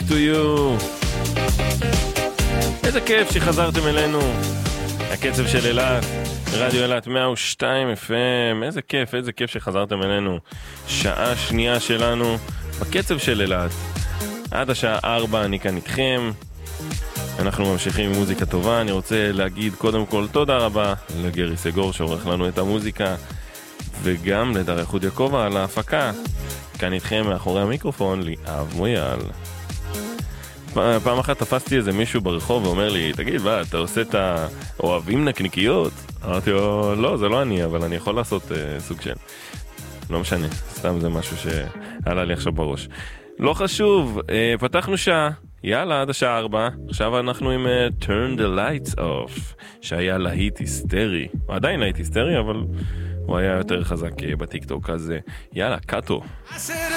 to you. איזה כיף שחזרתם אלינו. הקצב של אילת, רדיו אילת 102 FM. איזה כיף שחזרתם אלינו. שעה שנייה שלנו בקצב של אילת. עד השעה 4 אני כאן איתכם. אנחנו ממשיכים עם מוזיקה טובה. אני רוצה להגיד קודם כל תודה רבה לגרי סגור שעורך לנו את המוזיקה, וגם לדריה חוד יעקובה על ההפקה. כאן איתכם מאחורי המיקרופון ליאב מויאל. פעם אחת תפסתי איזה מישהו ברחוב ואומר לי, תגיד, אתה עושה את האוהבים נקניקיות? אמרתי לו, לא, זה לא אני, אבל אני יכול לעשות סוג של... לא משנה, סתם זה משהו שעלה לי עכשיו בראש. לא חשוב, פתחנו שעה, יאללה, עד השעה 4. עכשיו אנחנו עם Turn the Lights Off, שהיה להיט היסטרי. הוא עדיין להיט היסטרי, אבל הוא היה יותר חזק בטיקטוק, אז יאללה, קאטו.